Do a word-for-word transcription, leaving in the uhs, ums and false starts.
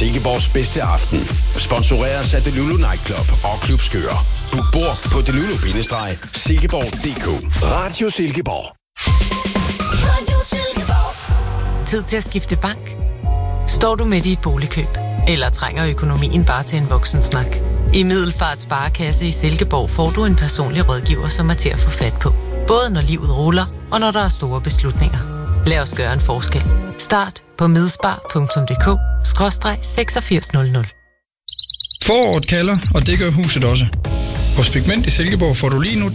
Silkeborgs bedste aften sponsoreres af Delulu Nightclub og Klub Skør. Book bord på delulu-silkeborg punktum d k. Radio Silkeborg. Radio Silkeborg. Tid til at skifte bank? Står du midt i et boligkøb? Eller trænger økonomien bare til en voksensnak? I Middelfart Sparekasse i Silkeborg får du en personlig rådgiver, som er til at få fat på. Både når livet ruller, og når der er store beslutninger. Lad os gøre en forskel. Start på midspar punktum d k skråstreg seksogfirs nul nul. Foråret kalder, og det gør huset også. Hos Pigment i Silkeborg får du lige nu